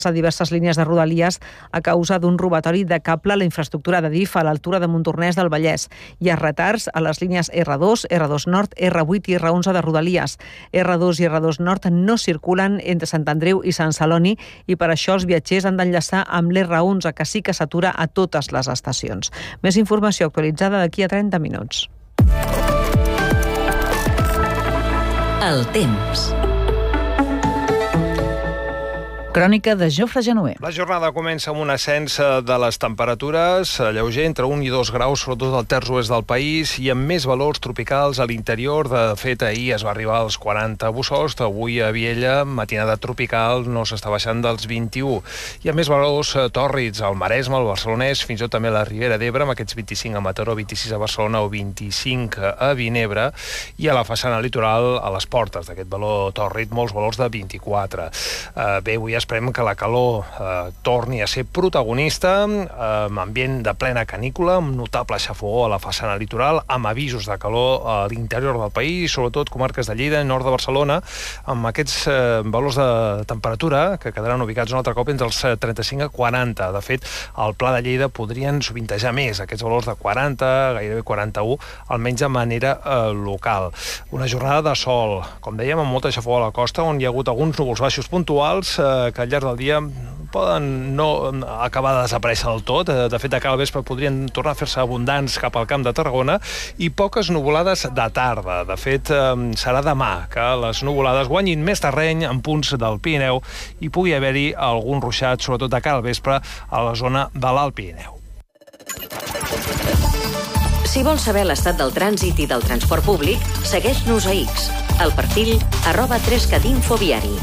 a diverses línies de Rodalies a causa d'un robatori de cable a la infraestructura de DIF a l'altura de Montornès del Vallès. Hi ha retards a les línies R2, R2 Nord, R8 i R11 de Rodalies. R2 i R2 Nord no circulen entre Sant Andreu i Sant Celoni i per això els viatgers han d'enllaçar amb l'R11, que sí que s'atura a totes les estacions. Més informació actualitzada d'aquí a 30 minuts. El temps. Crònica de Jofre Genover. La jornada comença amb un ascens de les temperatures lleuger, entre 1 i 2 graus, sobretot al terç oest del país, i amb més valors tropicals a l'interior. De fet, ahir es va arribar als 40 a Bossòst, avui a Viella, matinada tropical, no s'està baixant dels 21. I amb més valors tòrrids al Maresme, al Barcelonès, fins i tot també a la Ribera d'Ebre, amb aquests 25 a Mataró, 26 a Barcelona o 25 a Vinebre, i a la façana litoral, a les portes d'aquest valor tòrrid, molts valors de 24. Bé, avui esperem que la calor torni a ser protagonista, amb ambient de plena canícula, amb notable xafogó a la façana litoral, amb avisos de calor a l'interior del país, sobretot comarques de Lleida, nord de Barcelona, amb aquests valors de temperatura que quedaran ubicats un altre cop entre els 35 a 40. De fet, al Pla de Lleida podrien sovintejar més aquests valors de 40, gairebé 41, almenys de manera local. Una jornada de sol, com dèiem, amb molta xafogó a la costa, on hi ha hagut alguns núvols baixos puntuals que al llarg del dia poden no acabar de desaparèixer del tot. De fet, a cada vespre podrien tornar a fer-se abundants cap al Camp de Tarragona, i poques nuvolades de tarda. De fet, serà demà que les nuvolades guanyin més terreny en punts del Pirineu i pugui haver-hi algun ruixat, sobretot de cara al vespre, a la zona de l'Alt Pirineu. Si vols saber l'estat del trànsit i del transport públic, segueix-nos a X, al perfil @3catinfoviari.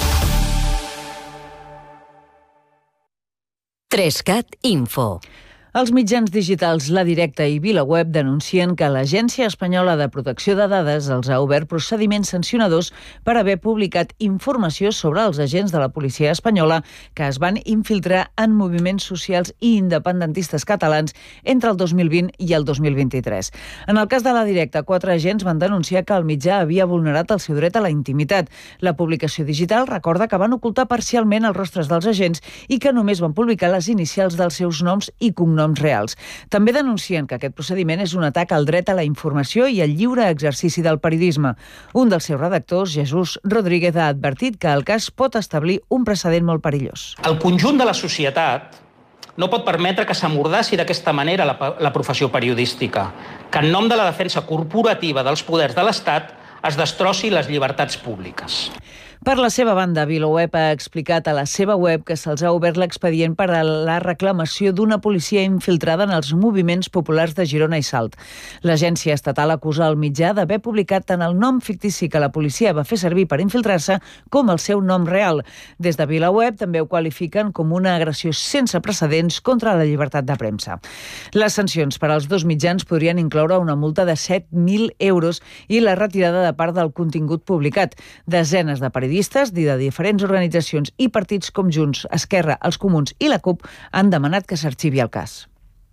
3Cat Info. Els mitjans digitals La Directa i VilaWeb denuncien que l'Agència Espanyola de Protecció de Dades els ha obert procediments sancionadors per haver publicat informació sobre els agents de la policia espanyola que es van infiltrar en moviments socials i independentistes catalans entre el 2020 i el 2023. En el cas de La Directa, 4 agents van denunciar que el mitjà havia vulnerat el seu dret a la intimitat. La publicació digital recorda que van ocultar parcialment els rostres dels agents i que només van publicar les inicials dels seus noms i cognoms reals. També denuncien que aquest procediment és un atac al dret a la informació i al lliure exercici del periodisme. Un dels seus redactors, Jesús Rodríguez, ha advertit que el cas pot establir un precedent molt perillós. El conjunt de la societat no pot permetre que s'amordassi d'aquesta manera la professió periodística, que en nom de la defensa corporativa dels poders de l'Estat es destrossi les llibertats públiques. Per la seva banda, VilaWeb ha explicat a la seva web que se'ls ha obert l'expedient per a la reclamació d'una policia infiltrada en els moviments populars de Girona i Salt. L'agència estatal acusa el mitjà d'haver publicat tant el nom fictici que la policia va fer servir per infiltrar-se com el seu nom real. Des de VilaWeb també ho qualifiquen com una agressió sense precedents contra la llibertat de premsa. Les sancions per als dos mitjans podrien incloure una multa de 7.000 euros i la retirada de part del contingut publicat. Desenes de periodistes i de diferents organitzacions i partits com Junts, Esquerra, els Comuns i la CUP han demanat que s'arxivi el cas.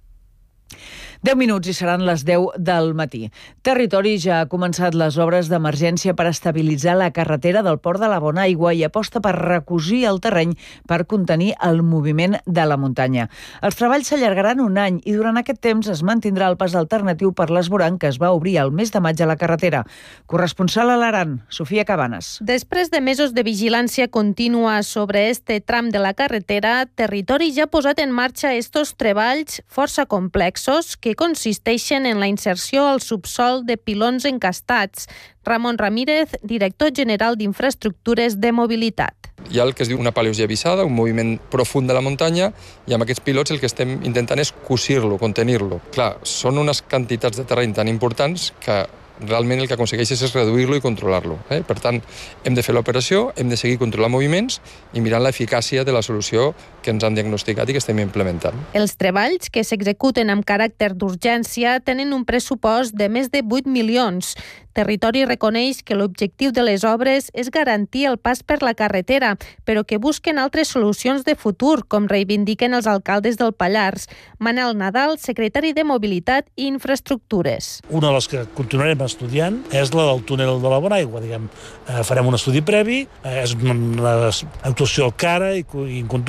10 minuts i seran les 10 del matí. Territori ja ha començat les obres d'emergència per estabilitzar la carretera del Port de la Bonaigua i aposta per recosir el terreny per contenir el moviment de la muntanya. Els treballs s'allargaran un any i durant aquest temps es mantindrà el pas alternatiu per l'Esvoranc que es va obrir el mes de maig a la carretera. Corresponsal a l'Aran, Sofia Cabanes. Després de mesos de vigilància contínua sobre este tram de la carretera, Territori ja ha posat en marxa estos treballs força complexos que consisteixen en la inserció al subsol de pilons encastats. Ramon Ramírez, director general d'Infraestructures de Mobilitat. Hi ha el que es diu una paleosia vissada, un moviment profund de la muntanya, i amb aquests pilots el que estem intentant és cosir-lo, contenir-lo. Clar, són unes quantitats de terreny tan importants que realment el que aconsegueixes és reduir-lo i controlar-lo. Per tant, hem de fer l'operació, hem de seguir controlant moviments i mirant l'eficàcia de la solució que ens han diagnosticat i que estem implementant. Els treballs, que s'executen amb caràcter d'urgència, tenen un pressupost de més de 8 milions. Territori reconeix que l'objectiu de les obres és garantir el pas per la carretera, però que busquen altres solucions de futur, com reivindiquen els alcaldes del Pallars. Manel Nadal, secretari de Mobilitat i Infraestructures. Una de les que continuarem estudiant és la del túnel de la Bonaigua. Farem un estudi previ, és una actuació cara i